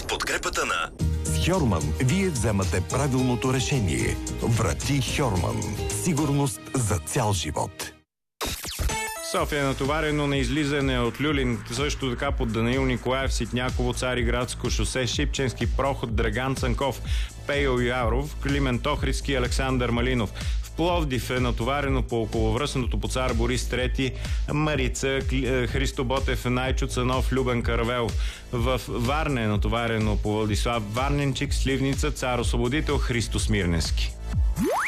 подкрепата на С Хьорман вие вземате правилното решение. Врати Хьорман. Сигурност за цял живот. София е натоварено на излизане от Люлин, също така под Данаил Николаев, Ситняково, Цариградско шосе, Шипченски проход, Драган Цанков, Пейо Яров, Климент Охридски, Александър Малинов. В Пловдив е натоварено по околовръстното по Цар Борис III, Марица, Христо Ботев, Найчо Цанов, Любен Каравелов. В Варна е натоварено по Владислав Варненчик, Сливница, Цар Освободител, Христо Смирненски.